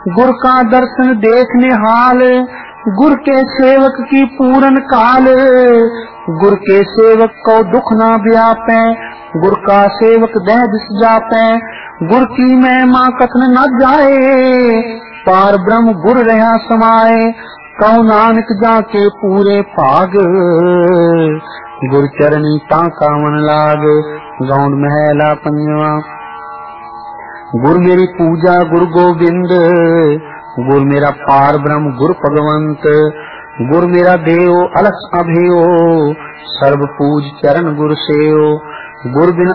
गुर का दर्शन देख निहाल, गुर के सेवक की पूरन काल। गुर के सेवक को दुख ना व्यापे, गुर का सेवक देह दिस जापे। गुर की महिमा कथन न जाए, पार ब्रह्म गुर रहा समाए। कौ नानक जाके पूरे भाग, गुर चरणी ताका मन लाग। गौंड महला पंजवा। गुर मेरी पूजा गुर गोविंद, गुर मेरा पार ब्रह्म गुर भगवंत। गुर मेरा देव अलख अभेयो, सर्व पूज चरण गुर सेयो। गुर बिन